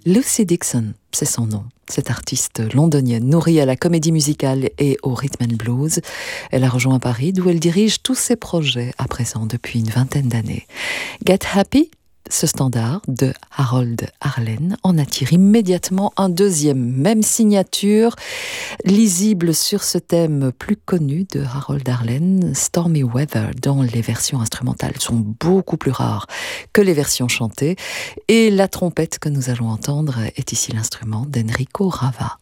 Lucy Dixon, c'est son nom. Cette artiste londonienne, nourrie à la comédie musicale et au rhythm and blues, elle a rejoint Paris, d'où elle dirige tous ses projets à présent depuis une vingtaine d'années. Get Happy, ce standard de Harold Arlen, en attire immédiatement un deuxième, même signature, lisible sur ce thème plus connu de Harold Arlen, Stormy Weather, dont les versions instrumentales sont beaucoup plus rares que les versions chantées, et la trompette que nous allons entendre est ici l'instrument d'Enrico Rava.